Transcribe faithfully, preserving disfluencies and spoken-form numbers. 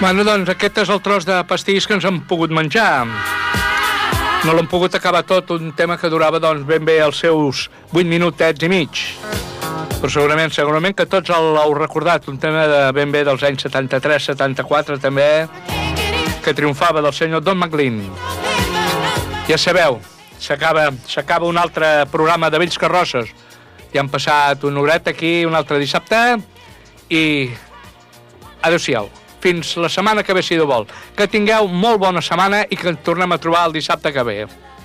Bueno, doncs aquest és el tros de pastís que ens hem pogut menjar. No l'hem pogut acabar tot, un tema que durava doncs ben bé els seus vuit minutets i mig. Però segurament, segurament que tots l'heu recordat, un tema de ben bé dels anys setanta-tres setanta-quatre també, que triomfava del senyor Don McLean. Ja sabeu, s'acaba s'acaba un altre programa de Vells Carrosses. Ja han passat una horeta aquí, un altre dissabte, i adéu-siau. Fins la setmana que ve, si Déu vol. Que tingueu molt bona setmana i que ens tornem a trobar el dissabte que ve.